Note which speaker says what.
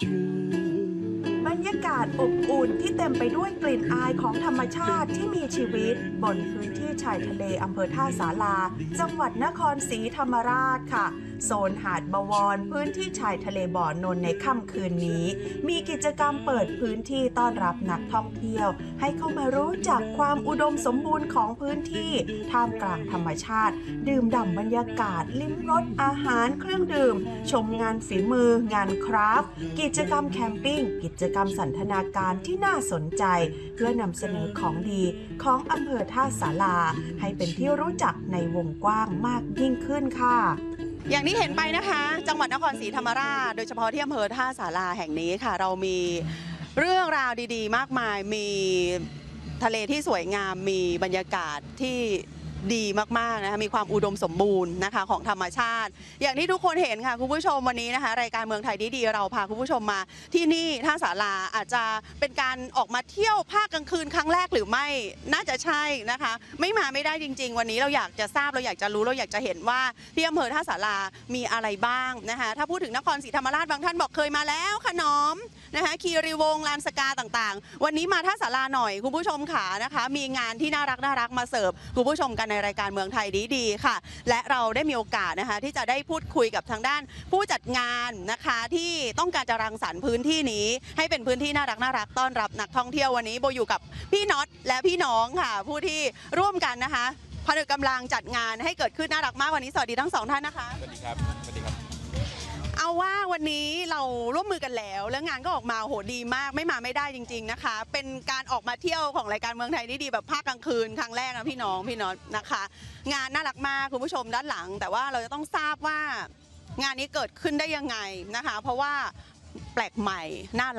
Speaker 1: บรรยากาศอบอุ่นที่เต็มไปด้วยกลิ่นอายของธรรมชาติที่มีชีวิตบนพื้นที่ชายทะเลอำเภอท่าสาราจังหวัดนครศรีธรรมราชค่ะโซนหาดบวรพื้นที่ชายทะเลบ่อนนท์ในค่ำคืนนี้มีกิจกรรมเปิดพื้นที่ต้อนรับนักท่องเที่ยวให้เข้ามารู้จักความอุดมสมบูรณ์ของพื้นที่ท่ามกลางธรรมชาติดื่มด่ำบรรยากาศลิ้มรสอาหารเครื่องดื่มชมงานฝีมืองานคราฟต์กิจกรรมแคมปิ้งกิจกรรมสันทนาการที่น่าสนใจเพื่อนำเสนอของดีของอำเภอท่าสาราให้เป็นที่รู้จักในวงกว้างมากยิ่งขึ้นค่ะ
Speaker 2: อย่างที่เห็นไปนะคะจังหวัดนครศรีธรรมราชโดยเฉพาะที่อำเภอท่าสาราแห่งนี้ค่ะเรามีเรื่องราวดีๆมากมายมีทะเลที่สวยงามมีบรรยากาศที่ดีมากๆนะคะมีความอุดมสมบูรณ์นะคะของธรรมชาติอย่างที่ทุกคนเห็นค่ะคุณผู้ชมวันนี้นะคะรายการเมืองไทยดีๆเราพาคุณผู้ชมมาที่นี่ท่าสาราอาจจะเป็นการออกมาเที่ยวภาคกลางคืนครั้งแรกหรือไม่น่าจะใช่นะคะไม่ได้จริงๆวันนี้เราอยากจะทราบเราอยากจะรู้เราอยากจะเห็นว่าที่อำเภอท่าสารามีอะไรบ้างนะคะถ้าพูดถึงนครศรีธรรมราชบางท่านบอกเคยมาแล้วขนมนะคะคีรีวงศ์ลานสกาต่างๆวันนี้มาท่าสาราหน่อยคุณผู้ชมค่ะนะคะมีงานที่น่ารักมาเสิร์ฟคุณผู้ชมกันในรายการเมืองไทยดีๆค่ะและเราได้มีโอกาสนะคะที่จะได้พูดคุยกับทางด้านผู้จัดงานนะคะที่ต้องการจะรังสรรค์พื้นที่นี้ให้เป็นพื้นที่น่ารักต้อนรับนักท่องเที่ยววันนี้โบอยู่กับพี่น็อตและพี่น้องค่ะผู้ที่ร่วมกันนะคะผนึกกำลังจัดงานให้เกิดขึ้นน่ารักมากวันนี้สวัสดีทั้งสองท่านนะคะ
Speaker 3: สวัสดีครับสวัสดีครับ
Speaker 2: เอาว่าวันนี้เราร่วมมือกันแล้วงานก็ออกมาโหดีมากไม่ได้จริงๆนะคะเป็นการออกมาเที่ยวของรายการเมืองไทยดีแบบภาคกลางคืนครั้งแรกนะพี่น้องพี่น็อตนะคะงานน่ารักมากคุณผู้ชมด้านหลังแต่ว่าเราจะต้องทราบว่างานนี้เกิดขึ้นได้ยังไงนะคะเพราะว่าแปลกใหม่น่ารัก